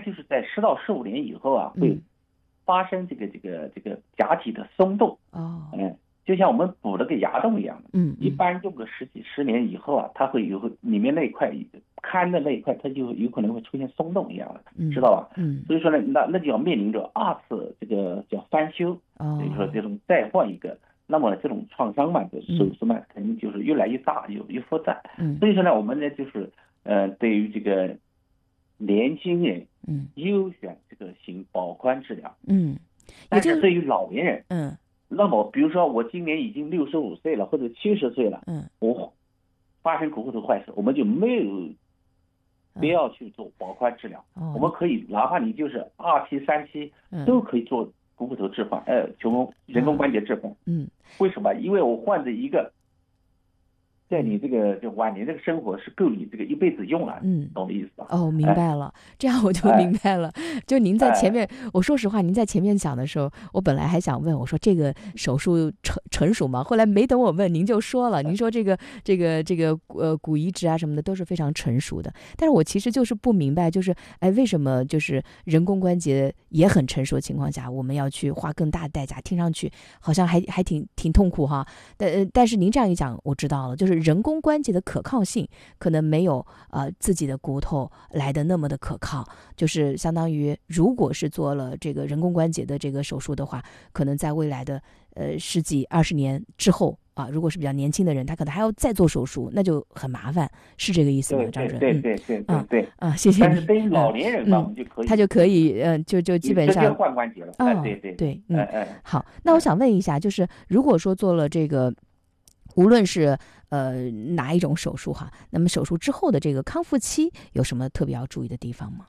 就是在10到15年以后啊，会发生这个假体的松动。就像我们补了个牙洞一样的。一般用个10年以后啊，它会有里面那一块看的那一块，它就有可能会出现松动一样的，知道吧？所以说呢，那就要面临着2次这个叫翻修，所以说这种再换一个。那么这种创伤嘛，手术嘛，肯定就是越来越大，越复杂。所以说呢，我们呢就是对于这个年轻人，优选这个行保髋治疗。但是对于老年人，那么比如说我今年已经65岁了，或者70岁了，我发生股骨头坏死，我们就没有必要去做保髋治疗。我们可以哪怕你就是2期3期都可以做股骨头置换，人工关节置换。为什么？因为我换着一个，在你这个就晚年这个生活是够你这个一辈子用了。懂我意思吧？ 明白了，这样我就明白了。就您在前面，我说实话，您在前面讲的时候，我本来还想问，我说这个手术成熟吗？后来没等我问，您就说了，您说这个骨移植啊什么的都是非常成熟的。但是我其实就是不明白，就是为什么就是人工关节也很成熟的情况下，我们要去花更大的代价？听上去好像还挺痛苦哈。但是您这样一讲，我知道了，就是人工关节的可靠性可能没有自己的骨头来的那么的可靠，就是相当于如果是做了这个人工关节的这个手术的话，可能在未来的10几20年之后啊，如果是比较年轻的人，他可能还要再做手术，那就很麻烦，是这个意思吗？张主任？ 对， 谢谢你。 但是对于老年人嘛，我们就可以， 他就可以就基本上直接换关节了。对， 好，那我想问一下，就是如果说做了这个，无论是哪一种手术哈，那么手术之后的这个康复期有什么特别要注意的地方吗？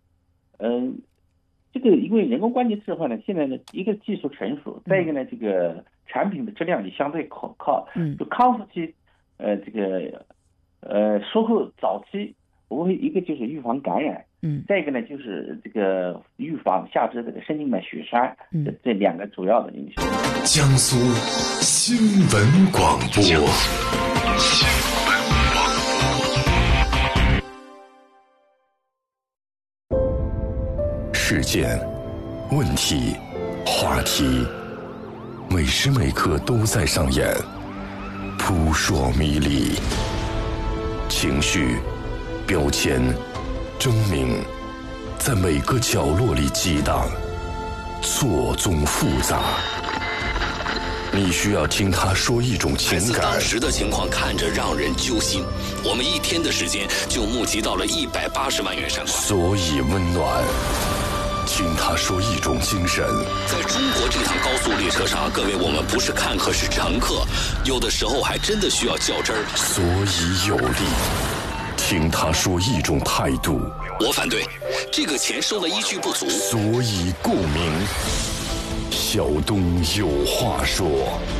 这个因为人工关节置换呢，现在呢一个技术成熟，再一个呢这个产品的质量也相对可靠。就康复期，术后早期，我们一个就是预防感染，再一个呢就是这个预防下肢这个神经脉血栓，这2个主要的因素。 江苏新闻广播。事件、问题、话题，每时每刻都在上演，扑朔迷离，情绪、标签、狰狞，在每个角落里激荡，错综复杂。你需要听他说一种情感。 当时的情况看着让人揪心，我们1天的时间就募集到了180万元善款。 所以温暖，听他说一种精神。 在中国这趟高速列车上，各位，我们不是看客，是乘客，有的时候还真的需要较真儿。 所以有力，听他说一种态度。 我反对，这个钱收的依据不足。 所以共鸣，小东有话说。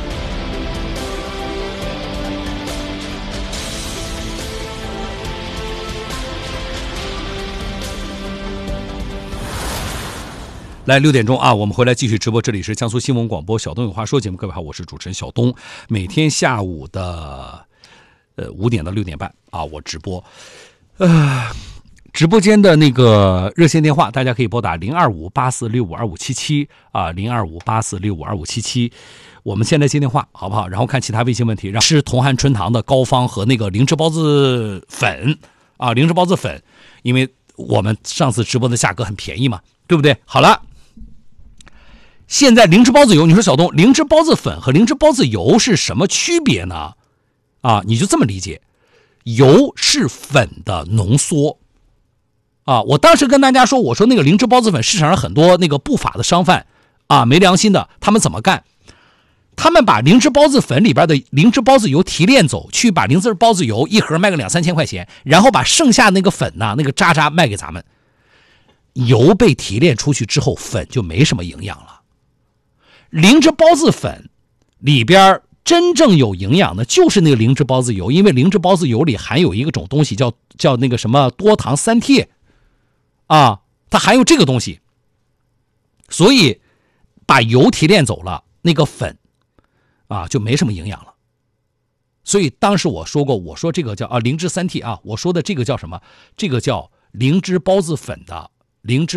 来6点钟啊，我们回来继续直播，这里是江苏新闻广播小东有话说节目，各位好，我是主持人小东，每天下午的5点到6点半啊，我直播，直播间的那个热线电话，大家可以拨打02584652577啊，02584652577。我们现在接电话好不好？然后看其他微信问题，让吃同汉春堂的膏方和那个灵芝孢子粉啊，灵芝孢子粉，因为我们上次直播的价格很便宜嘛，对不对？好了。现在灵芝孢子油，你说小东，灵芝孢子粉和灵芝孢子油是什么区别呢？啊，你就这么理解，油是粉的浓缩。啊，我当时跟大家说，我说那个灵芝孢子粉市场上很多那个不法的商贩啊，没良心的，他们怎么干？他们把灵芝孢子粉里边的灵芝孢子油提炼走，去把灵芝孢子油一盒卖个2-3千块钱，然后把剩下那个粉呢，那个渣渣卖给咱们。油被提炼出去之后，粉就没什么营养了。灵芝孢子粉里边真正有营养的就是那个灵芝孢子油，因为灵芝孢子油里含有一种东西叫那个什么多糖三萜啊，它含有这个东西，所以把油提炼走了，那个粉啊就没什么营养了。所以当时我说过，我说这个叫灵芝三萜啊，我说的这个叫什么？这个叫灵芝孢子粉的灵芝